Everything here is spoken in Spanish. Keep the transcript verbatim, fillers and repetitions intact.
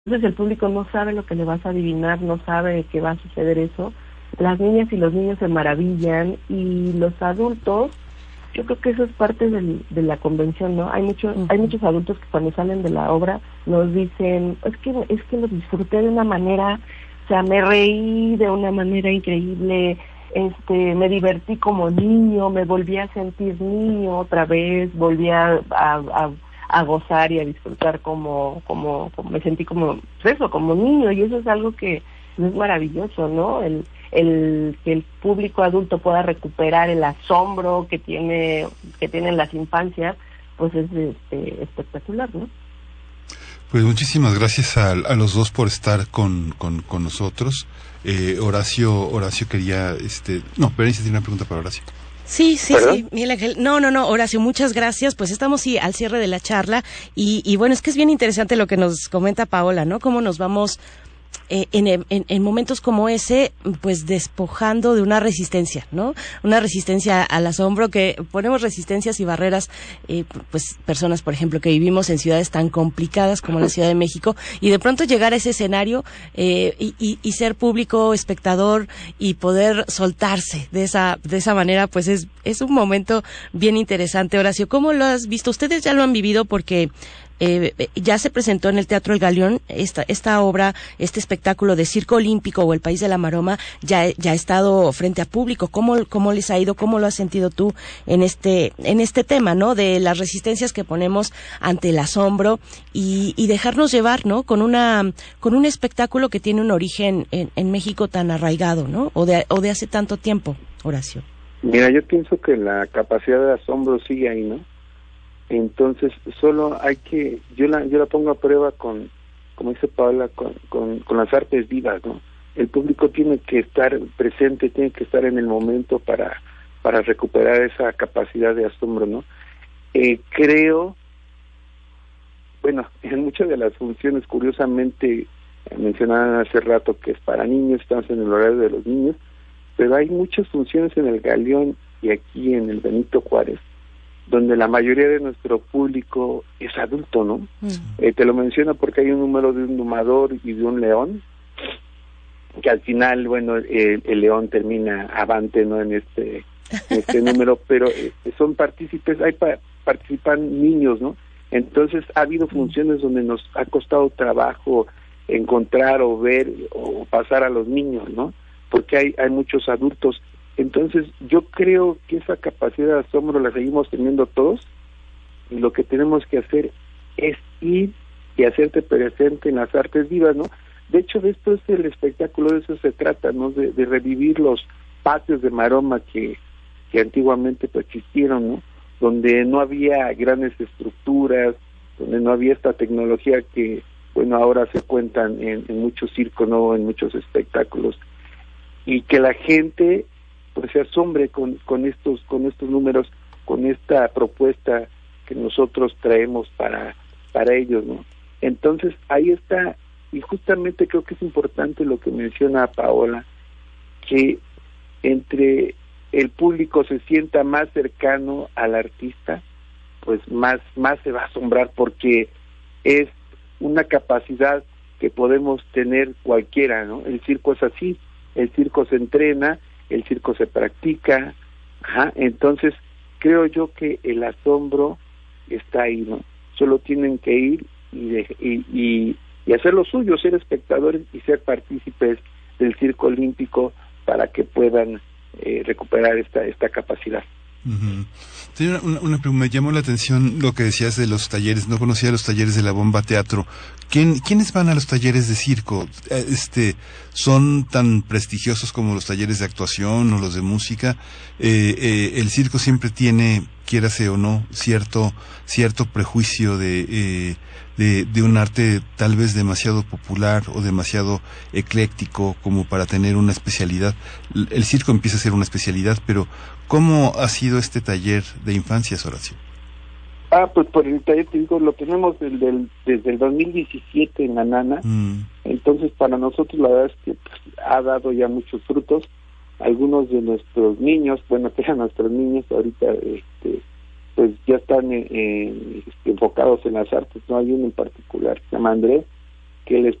Entonces el público no sabe lo que le vas a adivinar, no sabe que va a suceder eso. Las niñas y los niños se maravillan, y los adultos, yo creo que eso es parte del, de la convención, ¿no? Hay muchos, uh-huh. hay muchos adultos que cuando salen de la obra nos dicen, es que es que lo disfruté de una manera, o sea, me reí de una manera increíble, este, me divertí como niño, me volví a sentir niño otra vez, volví a, a, a, a gozar y a disfrutar como, como, como, me sentí como, pues eso, como niño, y eso es algo que es maravilloso, ¿no? El el que el público adulto pueda recuperar el asombro que tiene que tienen las infancias, pues es este, espectacular, ¿no? Pues muchísimas gracias a, a los dos por estar con con, con nosotros. Eh, Horacio Horacio quería este no, Berenice tiene una pregunta para Horacio. Sí, sí, ¿Perdón? sí, Miguel Ángel. No, no, no, Horacio, muchas gracias. Pues estamos sí al cierre de la charla y, y bueno, es que es bien interesante lo que nos comenta Paola, ¿no? Cómo nos vamos Eh, en, en, en momentos como ese, pues despojando de una resistencia, ¿no? Una resistencia al asombro, que ponemos resistencias y barreras, eh, pues personas, por ejemplo, que vivimos en ciudades tan complicadas como la Ciudad de México, y de pronto llegar a ese escenario eh, y, y, y ser público, espectador, y poder soltarse de esa de esa manera, pues es es un momento bien interesante. Horacio, ¿cómo lo has visto? Ustedes ya lo han vivido porque Eh, ya se presentó en el Teatro El Galeón esta esta obra, este espectáculo de Circo Olímpico o El País de la Maroma, ya ya ha estado frente a público. ¿Cómo cómo les ha ido? ¿Cómo lo has sentido tú en este en este tema, ¿no? De las resistencias que ponemos ante el asombro y, y dejarnos llevar, ¿no? Con una con un espectáculo que tiene un origen en, en México tan arraigado, ¿no? O de o de hace tanto tiempo, Horacio. Mira, yo pienso que la capacidad de asombro sigue ahí, ¿no? Entonces solo hay que, yo la yo la pongo a prueba con, como dice Paola, con, con, con las artes vivas, ¿no? El público tiene que estar presente, tiene que estar en el momento para para recuperar esa capacidad de asombro, ¿no? Eh, creo, bueno, en muchas de las funciones, curiosamente, mencionaban hace rato que es para niños, estamos en el horario de los niños, pero hay muchas funciones en el Galeón y aquí en el Benito Juárez, donde la mayoría de nuestro público es adulto, ¿no? Mm. Eh, te lo menciono porque hay un número de un domador y de un león, que al final, bueno, el, el león termina avante, ¿no? En este, en este número, pero eh, son partícipes, hay pa, participan niños, ¿no? Entonces ha habido funciones donde nos ha costado trabajo encontrar o ver o pasar a los niños, ¿no? Porque hay, hay muchos adultos. Entonces yo creo que esa capacidad de asombro la seguimos teniendo todos, y lo que tenemos que hacer es ir y hacerte presente en las artes vivas, ¿no? De hecho, de esto es el espectáculo, de eso se trata, ¿no? De, de revivir los patios de maroma que, que antiguamente pues, existieron, ¿no? Donde no había grandes estructuras, donde no había esta tecnología que, bueno, ahora se cuentan en, en muchos circos, ¿no? En muchos espectáculos, y que la gente pues se asombre con, con estos con estos números, con esta propuesta que nosotros traemos para para ellos, ¿no? Entonces ahí está, y justamente creo que es importante lo que menciona Paola, que entre el público se sienta más cercano al artista, pues más más se va a asombrar, porque es una capacidad que podemos tener cualquiera, ¿no? El circo es así, el circo se entrena, el circo se practica, ajá, entonces creo yo que el asombro está ahí, ¿no? Solo tienen que ir y, de, y, y, y hacer lo suyo, ser espectadores y ser partícipes del circo olímpico para que puedan eh, recuperar esta esta capacidad. Uh-huh. Una, una, una, me llamó la atención lo que decías de los talleres. No conocía los talleres de la Bomba Teatro. ¿Quién, ¿Quiénes van a los talleres de circo? Este, ¿son tan prestigiosos como los talleres de actuación o los de música? Eh, eh, el circo siempre tiene, quiérase o no, cierto cierto prejuicio de eh, de, de un arte tal vez demasiado popular o demasiado ecléctico como para tener una especialidad. El circo empieza a ser una especialidad, pero ¿cómo ha sido este taller de infancias, Horacio? Ah, pues por el taller, te digo, lo tenemos desde el, desde el dos mil diecisiete en la Nana, mm. Entonces para nosotros la verdad es que pues, ha dado ya muchos frutos. Algunos de nuestros niños, bueno, que eran nuestros niños ahorita, este, pues ya están eh, eh, enfocados en las artes, no hay uno en particular, se llama Andrés, que les